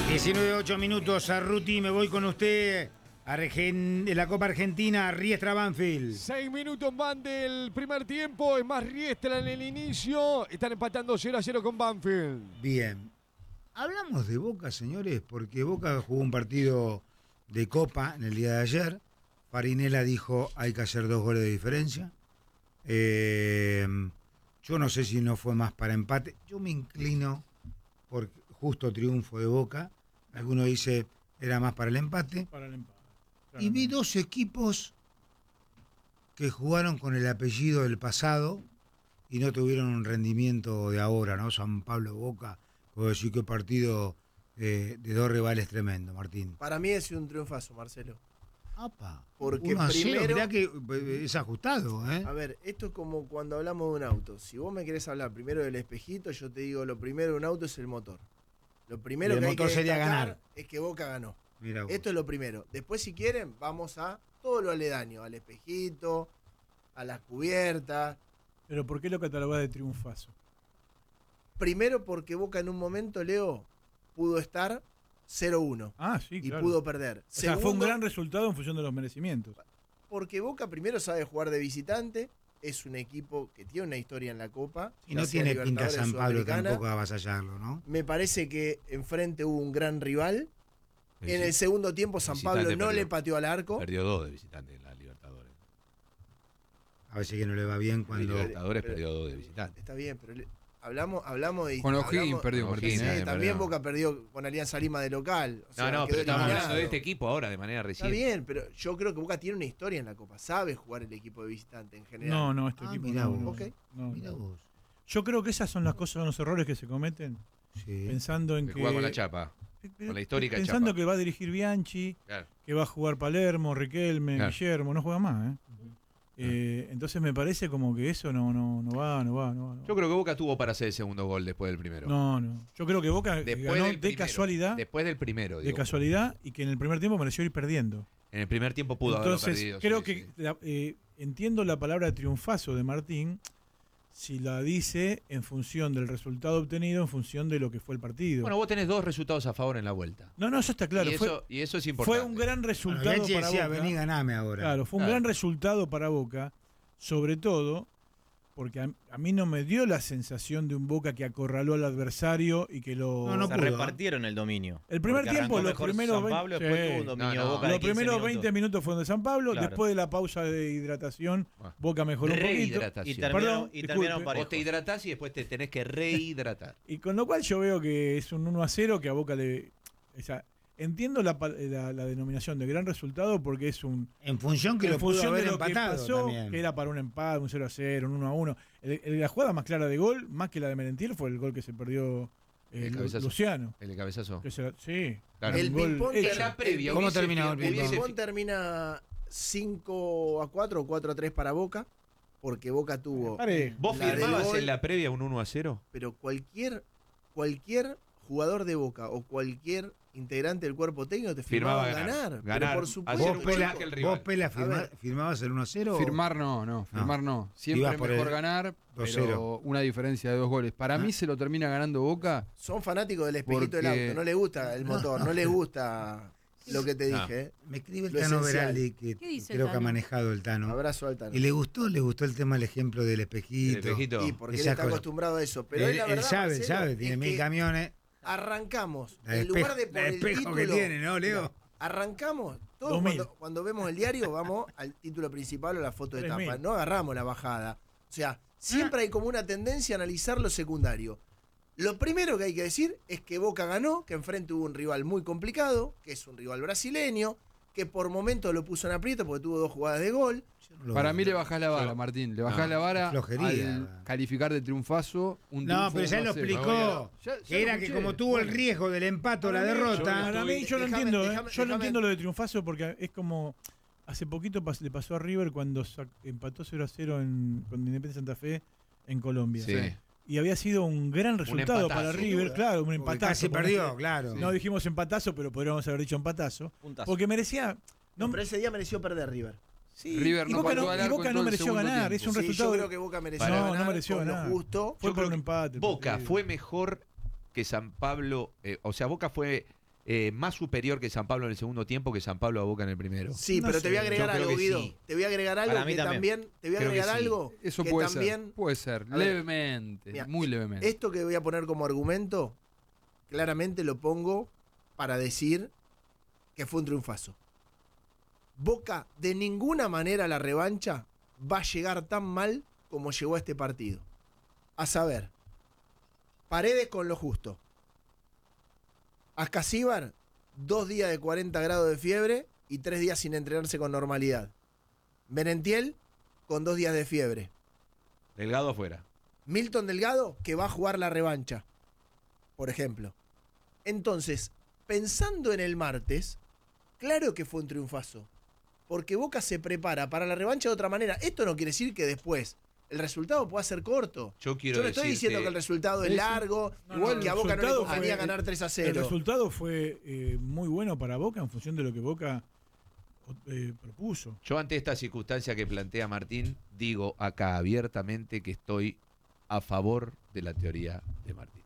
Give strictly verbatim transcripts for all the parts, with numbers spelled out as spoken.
diecinueve, ocho minutos, Arruti, me voy con usted a Argen- de la Copa Argentina, Riestra Banfield. Seis minutos más del primer tiempo, es más Riestra en el inicio, están empatando cero a cero con Banfield. Bien, hablamos de Boca, señores, porque Boca jugó un partido de Copa en el día de ayer. Farinella dijo hay que hacer dos goles de diferencia. Eh, yo no sé si no fue más para empate. Yo me inclino por justo triunfo de Boca. Alguno dice era más para el empate. Para el empate. Y vi dos equipos que jugaron con el apellido del pasado y no tuvieron un rendimiento de ahora, ¿no? San Pablo, Boca, puedo decir que partido eh, de dos rivales tremendo, Martín. Para mí es un triunfazo, Marcelo. Apa, Porque uno a cero, primero- mirá que eh, es ajustado, ¿eh? A ver, esto es como cuando hablamos de un auto. Si vos me querés hablar primero del espejito, yo te digo, lo primero de un auto es el motor. Lo primero Y el que hay motor que sería destacar ganar. es que Boca ganó. Mirá vos. Esto es lo primero. Después, si quieren, vamos a todo lo aledaño, al espejito, a las cubiertas. Pero ¿por qué lo catalogás de triunfazo? Primero porque Boca en un momento, Leo, pudo estar cero uno Ah, sí, y claro. pudo perder. O sea, fue un Segundo, gran resultado en función de los merecimientos. porque Boca primero sabe jugar de visitante, es un equipo que tiene una historia en la Copa. Y no ya sea tiene pinta Libertadores, San Pablo Sudamericana. tampoco a avasallarlo, ¿no? Me parece que enfrente hubo un gran rival. Sí, En sí. el segundo tiempo San Visitante Pablo no perdió. le pateó al arco. Perdió dos de visitante en la Libertadores. A veces que no le va bien En cuando... Libertadores pero- perdió dos de visitante. Está bien, pero le- hablamos, hablamos de... Con O'Higgins hablamos- perdió, Con Martín. O'Higgins, ¿eh? Sí, eh, también perdió. Boca perdió con Alianza Lima de local. O sea, No, no, quedó pero estamos eliminado. hablando de este equipo ahora, de manera Está reciente. bien, pero yo creo que Boca tiene una historia en la Copa. Sabe jugar el equipo de visitante en general. No, no, este Ah, equipo mirá no, vos. no, Ok. no, Mirá no. vos. Yo creo que esas son las cosas, son los errores que se cometen Sí. pensando en Que que... juega con la chapa. Pero con la histórica Pensando chapa. que va a dirigir Bianchi, Claro. que va a jugar Palermo, Riquelme, Claro. Guillermo, no juega más, ¿eh? Eh, entonces me parece como que eso no, no, no va, no va, no va. no Yo va. creo que Boca tuvo para hacer el segundo gol después del primero. No, no. Yo creo que Boca Después ganó del de primero. casualidad, Después del primero, de digo. casualidad y que en el primer tiempo mereció ir perdiendo. En el primer tiempo pudo haberlo Entonces, perdido. creo sí, que sí. la- eh, entiendo la palabra triunfazo de Martín si la dice en función del resultado obtenido, en función de lo que fue el partido. Bueno, vos tenés dos resultados a favor en la vuelta. no, no, eso está claro. y, fue, eso, y eso es importante. fue un gran Bueno, resultado Bianchi para decía, Boca. vení, ganame ahora. Claro, fue un Claro. gran resultado para Boca, sobre todo porque a, a mí no me dio la sensación de un Boca que acorraló al adversario y que lo... No, no Se pudo, ¿eh? repartieron el dominio. El primer Porque tiempo, arrancó los mejor primeros San veinte Pablo, después sí. tuvo un dominio No, no. Boca de Los quince primeros minutos. veinte minutos fueron de San Pablo, Claro. después de la pausa de hidratación, Ah. Boca mejoró un poquito. Rehidratación. Y terminaron, Perdón, y disculpe. terminaron Vos parejos. te hidratás y después te tenés que rehidratar. Y con lo cual yo veo que es un uno a cero que a Boca le... O sea, entiendo la, pa- la- la denominación de gran resultado porque es un... En función que en lo pudo función haber de lo que empatado pasó, también. que era para un empate, un cero a cero, un uno a uno. El- el- la jugada más clara de gol, más que la de Merentiel, fue el gol que se perdió eh, El Lu- cabezazo. Luciano. El cabezazo. Que se- sí. Claro. El Un gol ping-pong hecho. termina- La previa, ¿Cómo hubiese terminó el fi- El ping-pong? hubiese ping-pong fi- termina cinco a cuatro o cuatro a tres para Boca, porque Boca tuvo... Pare. ¿Vos La del firmabas gol- en la previa un uno a cero? Pero cualquier, cualquier jugador de Boca o cualquier integrante del cuerpo técnico te firmaba, Firmaba ganar. ganar. Pero Ganar. por ¿Vos, supuesto, Hacer un Pela, gol que el rival. vos, Pela, firma- A ver. firmabas el uno a cero? o- Firmar no, no, firmar no. Siempre Ibas es por mejor el ganar, dos pero cero. una diferencia de dos goles. Para Ah. mí se lo termina ganando Boca. son fanáticos del espejito del Porque- auto. No les gusta el motor, no les gusta lo que te No. dije. ¿eh? Me escribe el Lo Tano esencial. Veraldi, que ¿Qué dice creo el que ha Tano? manejado el Tano. Abrazo al Tano. ¿Y le gustó? ¿Le gustó el tema del ejemplo del El espejito? espejito. Y porque él Esas está cosas. acostumbrado a eso. Pero él, él, la él verdad, sabe, él Marcelo, sabe, tiene es mil que camiones. Arrancamos. La En lugar de espejo- por la el espejo que título, tiene, ¿no, Leo? arrancamos. Todos Dos mil. cuando, cuando vemos el diario vamos al título principal o la foto de Tres tapa. mil. No agarramos la bajada. O sea, siempre hay como una tendencia a analizar lo secundario. Lo primero que hay que decir es que Boca ganó, que enfrente hubo un rival muy complicado, que es un rival brasileño, que por momentos lo puso en aprieto porque tuvo dos jugadas de gol. Yo no lo Para veo. mí le bajás la vara, Yo- Martín. Le bajás No, la vara flojería. al calificar de triunfazo un No, triunfo pero ya uno lo a cero. explicó. Ya- ya que lo era que escuché. como tuvo el Bueno. riesgo del empate o la derrota. Para mí yo no Déjame- entiendo, ¿eh? déjame- yo no déjame- entiendo lo de triunfazo porque es como hace poquito pas- le pasó a River cuando sac- empató cero a cero en, con Independiente Santa Fe en Colombia. Sí. Y había sido un gran resultado empatazo, para sin River, duda. claro, un Porque empatazo. casi por perdió, más que- claro. No dijimos empatazo, pero podríamos haber dicho empatazo. Puntazo. Porque merecía. No, No, pero ese día mereció perder River. sí, River y no Boca faltó no, al y arco Boca en no todo el mereció segundo ganar. tiempo. Es un Sí, resultado. yo creo que Boca mereció Para- ganar no, no mereció con lo ganar. justo. Fue Yo por creo un que empate. el Boca partido. fue mejor que San Pablo. eh, o sea, Boca fue eh, más superior que San Pablo en el segundo tiempo que San Pablo a Boca en el primero. Sí, No pero sé. te voy a agregar Yo creo algo, que Guido. sí. Te voy a agregar algo Para mí que también. también. Te voy a Creo que agregar sí. algo Eso que puede también. ser. Puede ser. A ver, Levemente. mira, muy levemente. Esto que voy a poner como argumento, claramente lo pongo para decir que fue un triunfazo. Boca, de ninguna manera la revancha va a llegar tan mal como llegó a este partido. A saber, Paredes con lo justo. Ascasíbar, dos días de cuarenta grados de fiebre y tres días sin entrenarse con normalidad. Merentiel, con dos días de fiebre. Delgado afuera. Milton Delgado, que va a jugar la revancha, por ejemplo. Entonces, pensando en el martes, claro que fue un triunfazo. Porque Boca se prepara para la revancha de otra manera. Esto no quiere decir que después el resultado pueda ser corto. Yo quiero Yo no estoy decirte- diciendo que el resultado es Sí, sí. largo, No, igual no, que a el Boca no le resultado convenía fue- ganar tres a El cero. resultado fue eh, muy bueno para Boca en función de lo que Boca eh, propuso. Yo ante esta circunstancia que plantea Martín, digo acá abiertamente que estoy a favor de la teoría de Martín.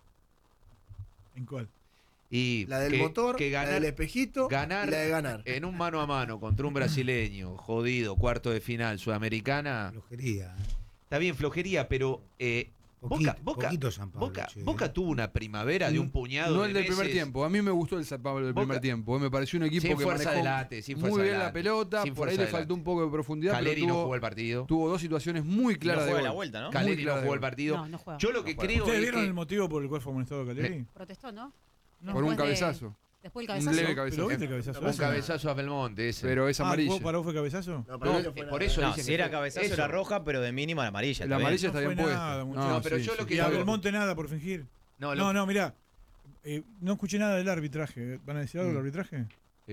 ¿En cuál? Y La del que- motor, que la ganar, del espejito ganar y la de ganar. en un mano a mano contra un brasileño, jodido, cuarto de final, sudamericana, Flojería. ¿eh? está bien flojería, pero eh, Poquito, Boca, Boca, poquito San Pablo, Boca, che. Boca tuvo una primavera de un puñado No de el del primer meses tiempo. A mí me gustó el San Pablo del Boca- primer tiempo. Me pareció un equipo sin que fuerza manejó adelante, sin fuerza muy bien la adelante, pelota. sin Por ahí fuerza le faltó adelante. un poco de profundidad. Caleri pero no tuvo, jugó el partido. tuvo dos situaciones muy No claras de juega gol. la vuelta, ¿no? Muy Caleri clara no de jugó el gol. partido. No, no juega. Yo lo que No juega. creo ¿Ustedes es vieron que el motivo por el cual fue amonestado Caleri? Protestó, ¿no? No. Por un Después de- cabezazo. Después el Un cabezazo. leve ¿Pero cabezazo. viste el cabezazo? un ese? cabezazo a Belmonte ese. Pero es Ah, amarilla. ¿vos- ¿Para vos fue cabezazo? No, para No, mí no fue por nada. eso No, dicen si que era fue- cabezazo eso. era roja, pero de mínima amarilla. La está bien. amarilla No está bien fue puesta. nada, muchacho. No, pero sí, yo lo sí. que Y a digo- Belmonte nada por fingir. No, lo- No, no, mirá. eh, no escuché nada del arbitraje. ¿Van a decir algo del Mm. arbitraje?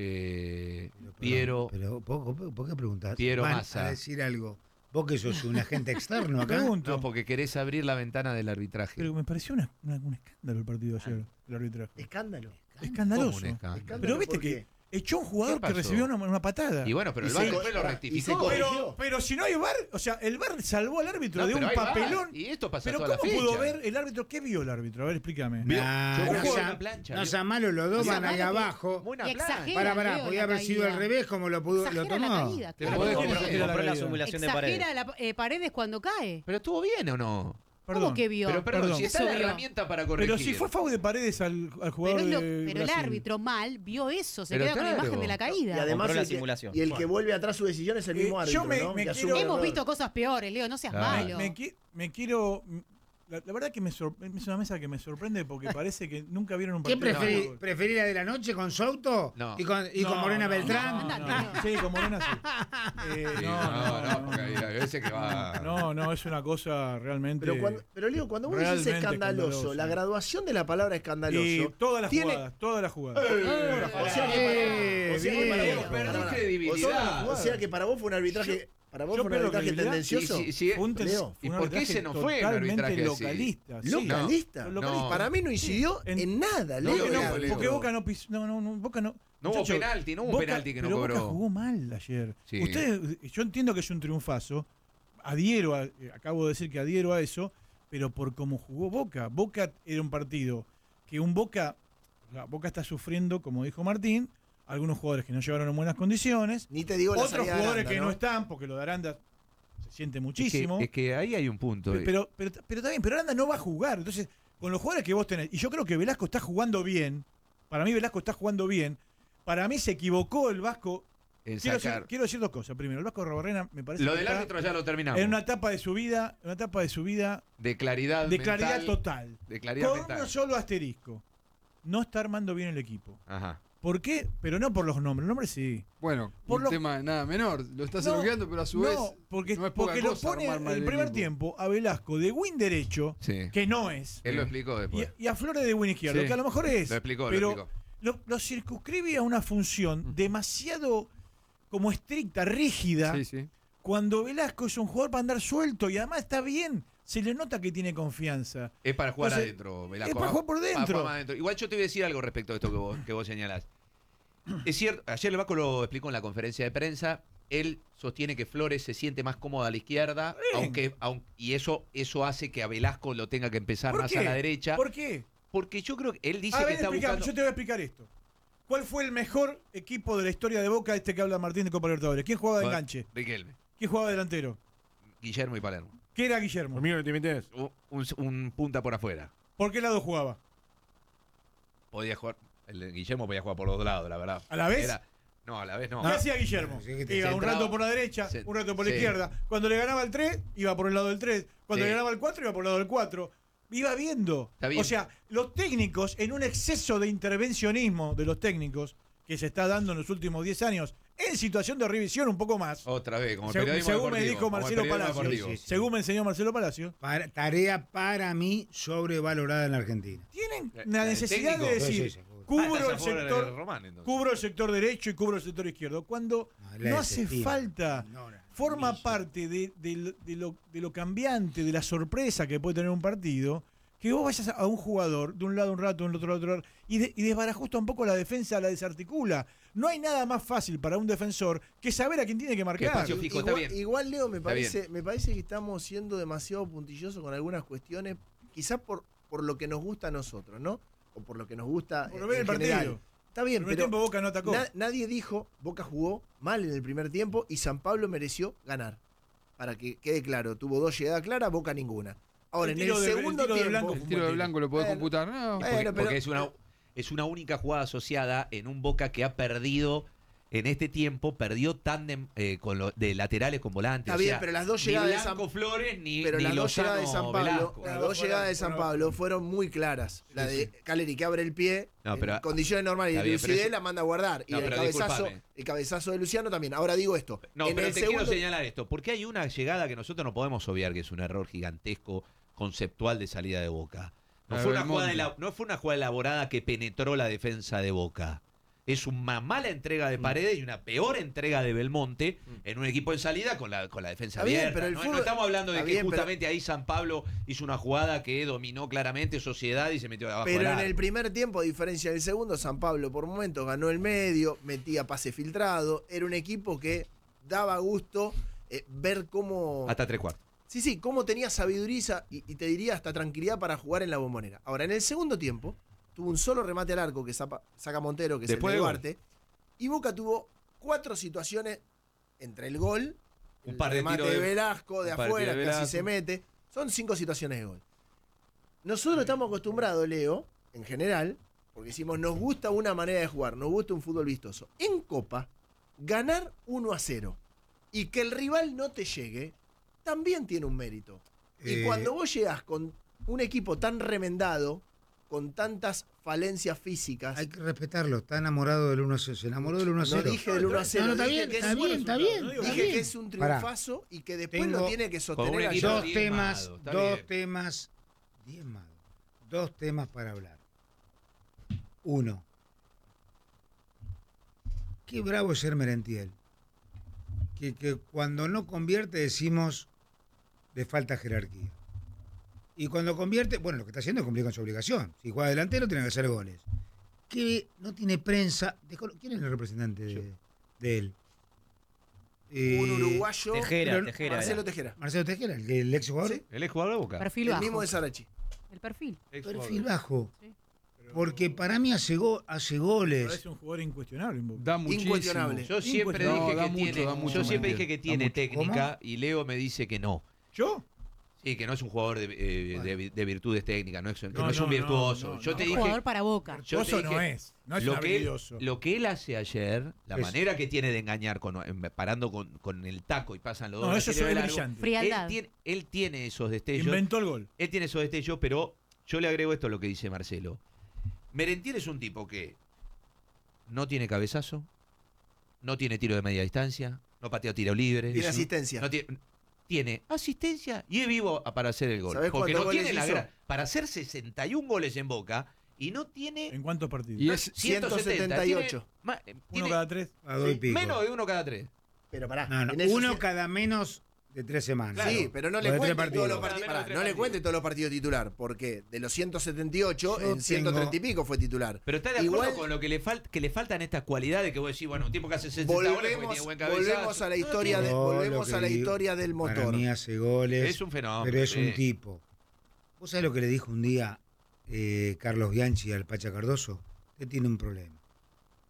eh, Pero, Piero, Pero, ¿por, por- por qué preguntás? Piero Van Massa. a decir algo. Vos que sos un agente externo acá. Pregunto. no, porque querés abrir la ventana del arbitraje. Pero me pareció una- una- un escándalo el partido de ayer, el arbitraje. Escándalo. ¿Cómo Escandaloso. un escándalo? Escándalo. Pero viste ¿por que qué? echó a un jugador ¿Qué que pasó? recibió una, una patada. Y bueno, pero el Y VAR se- después lo y se rectificó. corrigió. Pero, pero si no hay V A R, o sea, el V A R salvó al árbitro No, de pero un hay VAR, papelón. Y esto pasa Pero toda ¿cómo la pudo fecha. ver el árbitro? ¿Qué vio el árbitro? A ver, explícame. Vio- Nah, yo no juego sea- en la plancha, no vio- sea malo, los dos No sea van ahí malo que- abajo. Buena Y plancha. exagera. Para, para, Leo, podía la haber sido al caída. revés como lo, pudo, lo Exagera la tomó. caída, Te claro. podés Compró- comprar- la compró la caída. simulación de paredes. Exagera la, eh, Paredes cuando cae. Pero estuvo bien o no. Perdón. ¿Cómo que vio? Pero perdón, Perdón. si está la Eso vio. herramienta para corregir. Pero si fue foul de Paredes al, al Pero, jugador es lo- de pero el Brasil. árbitro mal vio eso, se Pero queda con la claro. imagen de la Y caída. además Compró la el que, simulación. y el que Bueno. vuelve atrás su decisión es el mismo Eh, árbitro, yo me- ¿no? me Que quiero- asume el Hemos error. visto cosas peores, Leo, no seas Claro. malo. Me, qui- me quiero. La, la verdad que me sor- es una mesa que me sorprende porque parece que nunca vieron un ¿Qué partido. de preferí? fútbol. ¿Preferí la de la noche con Souto? No. ¿Y con, y No, con Morena no, Beltrán? no, no. Sí, con Morena sí. Eh, Sí, no, no, no, porque hay- hay veces que va. no, no, es una cosa realmente. Pero, cuando, pero Leo, cuando vos decís realmente escandaloso, escandaloso. la graduación de la palabra escandaloso. Y todas las tiene- jugadas, todas las jugadas. O sea que para, o sea que para bien. vos, Perdón, para- credibilidad. o sea que para vos fue un arbitraje, para vos yo fue un pierdo arbitraje credibilidad. tendencioso. Sí, sí, sí. Fue un ten- Leo, fue ¿y un por qué arbitraje se nos fue un totalmente arbitraje así? localista. sí. ¿Localista? No, No. Para mí no incidió En- en, nada, No, Leo. Porque, no, Leo, Leo. porque Boca no pisó. No, no, no, Boca no. No hubo Muchacho, penalti, no hubo Boca- penalti que no pero cobró. Boca jugó mal ayer. Sí. Ustedes, yo entiendo que es un triunfazo. Adhiero, a- eh, acabo de decir que adhiero a eso, pero por cómo jugó Boca. Boca era un partido que un Boca. La Boca está sufriendo, como dijo Martín, algunos jugadores que no llegaron en buenas condiciones. Ni te digo la Otros salida de jugadores Aranda, que no están, porque lo de Aranda se siente Es que, muchísimo. es que ahí hay un punto. Pe- Pero, pero, pero también, pero Aranda no va a jugar. Entonces, con los jugadores que vos tenés, y yo creo que Velasco está jugando bien, para mí Velasco está jugando bien, para mí se equivocó el Vasco. en Quiero sacar. decir, quiero decir dos cosas. Primero, el Vasco Rabarrena me parece Lo que del está árbitro ya lo terminamos. en una etapa de su vida, en una etapa de su vida De claridad de mental, claridad total. De claridad Con mental. un solo asterisco. No está armando bien el equipo. Ajá. ¿Por qué? Pero no por los nombres. Los nombres sí. Bueno, Por un lo- tema nada menor. Lo estás No, elogiando, pero a su no, vez. porque, no es poca porque lo cosa pone armar mal en el el primer equipo. tiempo a Velasco de win derecho, Sí. que no es. Él lo explicó Y, después. y a Flores de win izquierdo, Sí. que a lo mejor es. Lo explicó, lo pero explicó. lo, lo circunscribe a una función demasiado como estricta, rígida, Sí, sí. cuando Velasco es un jugador para andar suelto y además está bien. Se le nota que tiene confianza. Es para jugar Entonces, adentro, Velasco. es para jugar por Para dentro. jugar más adentro. Igual yo te voy a decir algo respecto a esto que vos, que vos señalás. Es cierto, ayer el Vasco lo explicó en la conferencia de prensa. Él sostiene que Flores se siente más cómodo a la izquierda, Bien. aunque, aun- y eso, eso hace que a Velasco lo tenga que empezar ¿Por más qué? a la derecha. ¿Por qué? Porque yo creo que él dice A que ver, está explícame, buscando. yo te voy a explicar esto. ¿Cuál fue el mejor equipo de la historia de Boca, este que habla Martín de Copa Libertadores? ¿Quién jugaba de Bueno, enganche? Riquelme, ¿Quién jugaba de delantero? Guillermo y Palermo. ¿Qué era Guillermo? Conmigo no te metes. Un, un- un punta por afuera. ¿Por qué lado jugaba? Podía jugar. El de Guillermo podía jugar por los dos lados, la verdad. ¿A la vez? Era- no, a la vez no. ¿Qué hacía Guillermo? Sí, que te Iba un centraba. rato por la derecha, Se- un rato por la sí. izquierda. Cuando le ganaba el tres, iba por el lado del tres. Cuando Sí. le ganaba el cuatro, iba por el lado del cuatro. Iba viendo. Está bien. O sea, los técnicos, en un exceso de intervencionismo de los técnicos que se está dando en los últimos diez años, en situación de revisión un poco más, Otra vez, como el Según- periodismo según me deportivo, dijo como el Marcelo periodismo Palacio. deportivo. Sí, sí, sí. según me enseñó Marcelo Palacio, Para- tarea para mí sobrevalorada en la Argentina. tienen La- la la del necesidad de técnico. decir, Sí, sí, sí. Ah, cubro estás a el favor de sector, Román, entonces. cubro el sector derecho y cubro el sector izquierdo. Cuando No, la no hace desestima, falta, ignora, forma humilla. parte de, de lo- de lo, de lo cambiante, de la sorpresa que puede tener un partido, que vos vayas a un jugador de un lado un rato, de otro lado otro lado, y, de- y desbarajusta un poco la defensa, la desarticula. No hay nada más fácil para un defensor que saber a quién tiene que marcar. espacio fijo, está igual, bien. igual, Leo, me Está parece, me parece que estamos siendo demasiado puntillosos con algunas cuestiones, quizás por, por lo que nos gusta a nosotros, ¿no? O por lo que nos gusta Por en ver el general. partido. Está En bien, el primer pero tiempo Boca no atacó. na- nadie dijo, Boca jugó mal en el primer tiempo y San Pablo mereció ganar. Para que quede claro, tuvo dos llegadas claras, Boca ninguna. Ahora, El en el tiro de- el segundo tiro de tiempo... Blanco El fue tiro de un buen blanco lo podés Bueno. computar. No. Bueno, Porque, pero- porque es una es una única jugada asociada en un Boca que ha perdido en este tiempo, perdió tándem eh, con lo- de laterales con volantes. Está o bien, sea, pero las dos ni llegadas de Blanco San- Flores ni, Pero ni las dos Lozano llegadas de San Pablo, Velasco. las Bueno, dos fueron- llegadas de San fueron- Pablo fueron muy claras. La de Caleri que abre el pie, No, en pero- condiciones normales, y está bien, Lucidé pero eso- la manda a guardar. Y No, el pero cabezazo, disculpame. el cabezazo de Luciano también. Ahora digo esto. No, en pero el te segundo, quiero señalar esto, porque hay una llegada que nosotros no podemos obviar, que es un error gigantesco conceptual de salida de Boca. No La fue, de una jugada Belmonte. ela- no fue una jugada elaborada que penetró la defensa de Boca. Es una mala entrega de Paredes y una peor entrega de Belmonte en un equipo en salida con la, con la defensa Está bien, abierta. pero el no, fútbol- no estamos hablando de está que bien, pero- justamente ahí San Pablo hizo una jugada que dominó claramente Sociedad y se metió de abajo. Pero al en arco. el primer tiempo, a diferencia del segundo, San Pablo por momentos ganó el medio, metía pase filtrado. Era un equipo que daba gusto eh, ver cómo. Hasta tres cuartos. Sí, sí, cómo tenía sabiduría y sa- y, y te diría hasta tranquilidad para jugar en la Bombonera. Ahora, en el segundo tiempo, tuvo un solo remate al arco que zapa- saca Montero, que es Después el de del gol. Duarte. Y Boca tuvo cuatro situaciones entre el gol, Un el par de remate tiros de, de- Velasco, de un par de afuera, tiros de casi Velasco. se mete. Son cinco situaciones de gol. Nosotros estamos acostumbrados, Leo, en general, porque decimos, nos gusta una manera de jugar, nos gusta un fútbol vistoso. En Copa, ganar uno a cero y que el rival no te llegue, también tiene un mérito. Y Eh, cuando vos llegás con un equipo tan remendado, con tantas falencias físicas, Hay que respetarlo, está enamorado del uno a cero. Se enamoró del uno a no cero. dije del uno a cero, No, no, está dije bien, que está es- bien, está bien. no digo está dije bien. que es un Pará. triunfazo y que después Tengo- lo tiene que Con un sostener equipo allá. Dos diezmado, temas, está dos bien. temas, diezmado. Dos temas para hablar. Uno. Qué bravo es ser Merentiel. Que, que cuando no convierte decimos le falta jerarquía. Y cuando convierte, bueno, lo que está haciendo es cumplir con su obligación. Si juega delantero tiene que hacer goles. Que no tiene prensa. Descolo- ¿Quién es el representante de, de él? Eh, Un uruguayo, Tejera, pero- Tejera. Marcelo era. Tejera. Mismo Tejera, el, el ex jugador. Sí. El ex jugador de Boca. Perfil El bajo. mismo de Sarachi. El perfil. Ex Perfil jugador. bajo. Sí. Porque para mí hace, go- hace goles. Parece un jugador incuestionable en Boca. Da muchísimo. Incuestionable. Yo siempre No, dije da que mucho, tiene, da mucho, yo siempre Merentiel. dije que Da tiene mucho. técnica y Leo me dice que no. ¿Yo? Sí, que no es un jugador de, eh, de- de virtudes técnicas, no es, que no, No, es un no, virtuoso. no, no, yo no. te Un dije, jugador para Boca. yo te Virtuoso no dije, es. No es lo un que, él, habilidoso. lo que él hace ayer, la Es- manera que tiene de engañar con, en- parando con, con el taco y pasan los dos No, eso brasileños es de largo, brillante. Frialdad. él tiene, él tiene esos destellos. Inventó el gol. Él tiene esos destellos, pero yo le agrego esto a lo que dice Marcelo. Merentiel es un tipo que no tiene cabezazo, no tiene tiro de media distancia, no patea tiro libre. Tiene Es un- asistencia. no tiene, tiene asistencia y es vivo a- para hacer el gol. ¿Sabés Porque cuántos no tiene goles la hizo? gra- para hacer sesenta y un goles en Boca y no tiene ¿En cuántos partidos? Y es ciento setenta. ciento setenta y ocho. Tiene, ma- Uno tiene cada tres. A dos y Sí, pico. menos de uno cada tres. Pero pará. No, no, en esos uno cien- cada menos de tres semanas. Claro. Sí, pero no O le de cuente tres todos los partidos. partidos. Menos de pará, tres no le partidos. cuente todos los partidos titular, porque de los ciento setenta y ocho, Yo en ciento treinta y tengo- pico fue titular. Pero está de acuerdo Igual- con lo que le, falta que le faltan estas cualidades que vos decís, bueno, un tipo que hace sesenta goles porque Volvemos, tiene buen cabezazo. volvemos a la historia, de, Yo volvemos lo que a la digo, historia del Para motor. mí hace goles. Es un fenómeno. Pero es sí. un tipo. ¿Vos sabés lo que le dijo un día eh, Carlos Bianchi al Pacha Cardoso? Usted tiene un problema.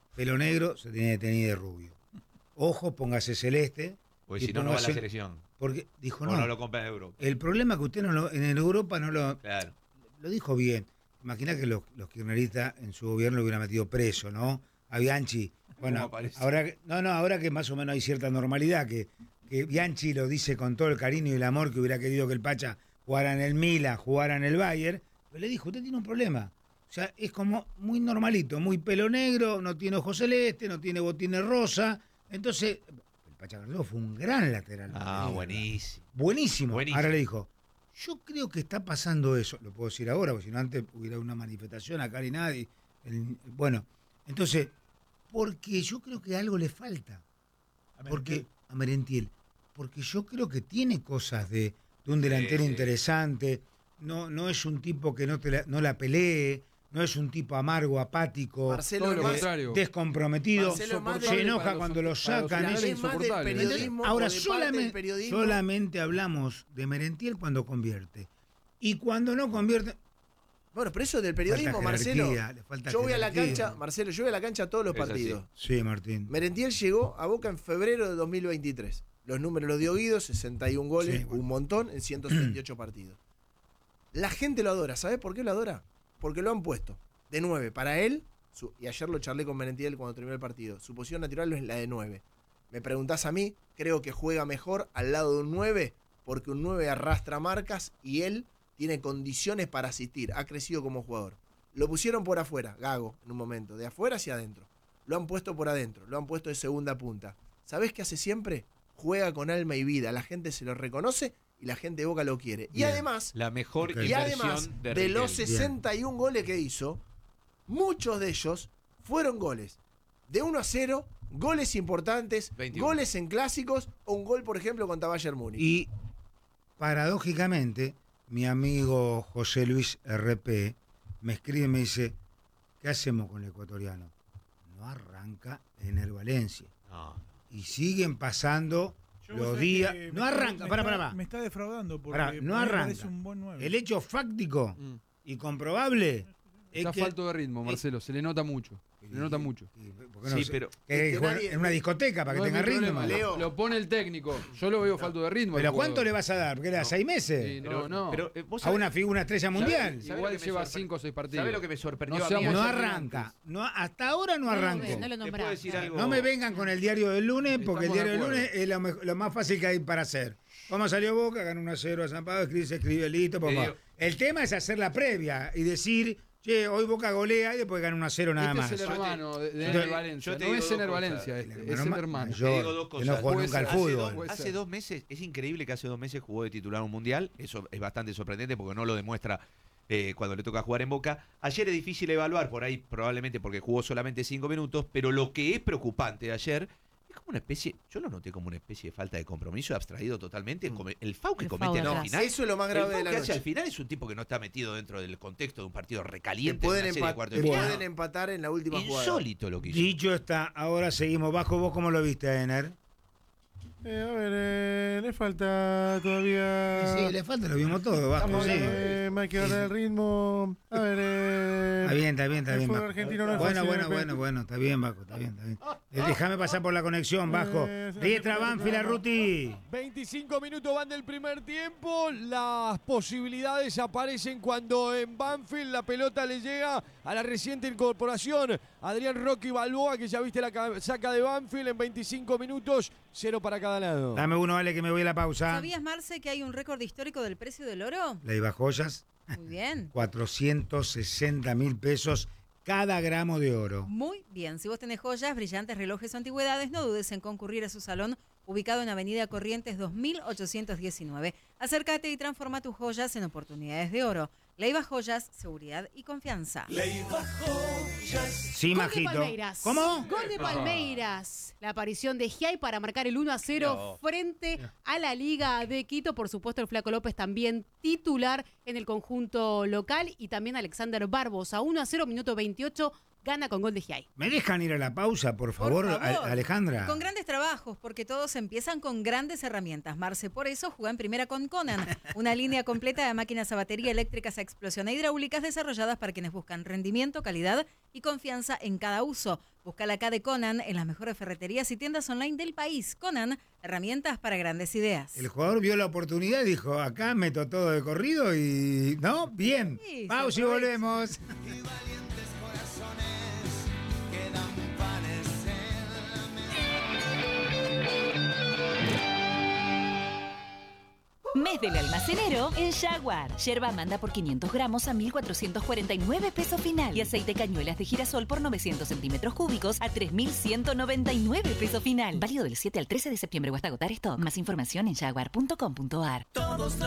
pelo negro, se tiene que tener de rubio. Ojo, póngase celeste. Porque y si no, no va a la póngase- selección. Porque dijo O no. no lo compra en Europa. El problema es que usted no lo, en Europa no lo, Claro. lo dijo bien. Imagina que los, los kirchneristas en su gobierno lo hubieran metido preso, ¿no? A Bianchi. Bueno, aparece? ahora que, no, no, ahora que más o menos hay cierta normalidad, que, que Bianchi lo dice con todo el cariño y el amor que hubiera querido que el Pacha jugara en el Milan, jugara en el Bayern, pero le dijo, usted tiene un problema. O sea, es como muy normalito, muy pelo negro, no tiene ojos celeste, no tiene botines rosa. Entonces, el Pacha García fue un gran lateral. Ah, Mira, buenísimo. Buenísimo. Buenísimo. Ahora le dijo, yo creo que está pasando eso. Lo puedo decir ahora, porque si no antes hubiera una manifestación acá ni nadie. El- bueno, entonces, porque yo creo que algo le falta. Porque a Merentiel, porque yo creo que tiene cosas de, de un delantero sí. interesante. No, no es un tipo que no, te la, no la pelee, no es un tipo amargo, apático, Marcelo Todo lo es más- contrario. descomprometido, Marcelo es más se de- enoja para los cuando lo ant- para los sacan. finales es- es más del insoportable. periodismo. Ahora o de parte del solamente, periodismo. solamente hablamos de Merentiel cuando convierte. Y cuando no convierte, Bueno, pero eso del periodismo, falta Marcelo. jerarquía, le falta Yo voy a la jerarquía. cancha, Marcelo, yo voy a la cancha a todos los Es así. partidos. Sí, Martín. Merentiel llegó a Boca en febrero de dos mil veintitrés. Los números los dio Guido, sesenta y un goles, Sí, bueno. un montón en ciento setenta y ocho partidos. La gente lo adora. ¿Sabes por qué lo adora? Porque lo han puesto de nueve para él, su- y ayer lo charlé con Merentiel cuando terminó el partido. Su posición natural es la de nueve. Me preguntás a mí, creo que juega mejor al lado de un nueve, porque un nueve arrastra marcas y él tiene condiciones para asistir. Ha crecido como jugador. Lo pusieron por afuera, Gago, en un momento, de afuera hacia adentro. Lo han puesto por adentro, lo han puesto de segunda punta. ¿Sabés qué hace siempre? Juega con alma y vida. La gente se lo reconoce y la gente de Boca lo quiere. Y Bien. además, La mejor Ok. y inversión además de, de, los Riquelme. sesenta y un goles que hizo, muchos de ellos fueron goles de uno a cero, goles importantes, veintiuno. goles en clásicos o un gol, por ejemplo, contra Bayern Múnich. Y paradójicamente, mi amigo José Luis R P me escribe y me dice, ¿qué hacemos con el ecuatoriano? No arranca en el Valencia. No. Y siguen pasando Yo vos los sabés días. que No me está- arranca, me para, está- para, para. Me está defraudando porque Pará, no a mí me arranca. parece un buen nueve. El hecho fáctico Mm. y comprobable es Está que... falto de ritmo, Marcelo. Se le nota mucho. Se le nota mucho. ¿Por qué no Sí, se- pero- que Es que juega nadie- en una discoteca para No que es tenga mi ritmo. problema, Leo. Lo pone el técnico. Yo lo veo falto de ritmo. al Pero ¿cuánto jugador. le vas a dar? ¿Porque le da seis meses? Sí, no, Pero, no. pero, eh, vos A sabés- una figura estrella mundial. ¿sabés Igual lo que me lleva sorpre- cinco o seis partidos. ¿Sabés lo que me sorprendió No a seamos mí? No ayer? arranca. No, hasta ahora no arrancó. No lo ¿Te puedo nombrás. decir algo? No me vengan con el diario del lunes, porque el Estamos diario de del acuerdo. lunes es lo, mej- lo más fácil que hay para hacer. ¿Cómo salió Boca? Ganó uno a cero a San Pablo, escribe, se escribe listo. Te papá. digo- El tema es hacer la previa y decir, che, hoy Boca golea y después gana uno a cero nada Este más. es el hermano de, de Entonces, Ener Valencia. yo te No digo es dos Ener cosas. Valencia este, El es el hermano hermano. mayor, Te digo dos que no cosas. jugó Puede nunca al ser. Hace fútbol. dos, Puede hace ser. dos meses, es increíble que hace dos meses jugó de titular un mundial, eso es bastante sorprendente porque no lo demuestra eh, cuando le toca jugar en Boca. Ayer es difícil evaluar, por ahí probablemente porque jugó solamente cinco minutos, pero lo que es preocupante de ayer es como una especie, yo lo noté como una especie de falta de compromiso, abstraído totalmente, como el FAU que El comete FAU no, al atrás. final. Eso es lo más El grave FAU de la que hace al noche. final es un tipo que no está metido dentro del contexto de un partido Que recaliente pueden, de una serie de empa- cuartos que de pueden final. empatar en la última jugada. Insólito lo que hizo. Dicho está, ahora seguimos. Bajo, ¿vos cómo lo viste, Ener? Eh, a ver, eh, le falta todavía. Sí, le falta, lo vimos todo, Bajo, Estamos, sí. eh, hay que ganar el ritmo. A ver, eh, Está bien, está bien, está el bien. fútbol Bajo. argentino no es Bueno, fácil, bueno, eh, bueno, bueno, está bien, Bajo, está bien, está bien. Eh, Déjame pasar por la conexión, Bajo. Eh, sí, Diestra, sí, Banfield, sí. Ruti. veinticinco minutos van del primer tiempo. Las posibilidades aparecen cuando en Banfield la pelota le llega a la reciente incorporación Adrián Rocky Balboa, que ya viste la ca- saca de Banfield en veinticinco minutos, cero para cada lado. Dame uno, vale, que me voy a la pausa. ¿Sabías, Marce, que hay un récord histórico del precio del oro? La IVA Joyas, Muy bien. cuatrocientos sesenta mil pesos cada gramo de oro. Muy bien. Si vos tenés joyas, brillantes, relojes o antigüedades, no dudes en concurrir a su salón ubicado en Avenida Corrientes dos mil ochocientos diecinueve. Acércate y transforma tus joyas en oportunidades de oro. Leiva Joyas, seguridad y confianza. Sí, Gol de Majito. Palmeiras. ¿Cómo? Gol de Palmeiras. La aparición de Giai para marcar el uno a cero No. frente a la Liga de Quito. Por supuesto, el Flaco López también titular en el conjunto local. Y también Alexander Barbosa. uno a cero, minuto veintiocho. Gana con gol de Giai. ¿Me dejan ir a la pausa, por favor, Por favor. A- Alejandra? Con grandes trabajos, porque todos empiezan con grandes herramientas. Marce, por eso juega en primera con Conan, una línea completa de máquinas a batería eléctricas a explosión e hidráulicas desarrolladas para quienes buscan rendimiento, calidad y confianza en cada uso. Busca la K de Conan en las mejores ferreterías y tiendas online del país. Conan, herramientas para grandes ideas. El jugador vio la oportunidad y dijo, acá meto todo de corrido y... ¿No? Bien. Sí, Pausa y aprovecha. volvemos. Mes del almacenero en Jaguar. Yerba manda por quinientos gramos a mil cuatrocientos cuarenta y nueve pesos final. Y aceite cañuelas de girasol por novecientos centímetros cúbicos a tres mil ciento noventa y nueve pesos final. Válido del siete al trece de septiembre o hasta agotar esto. Más información en jaguar punto com punto ar. Todos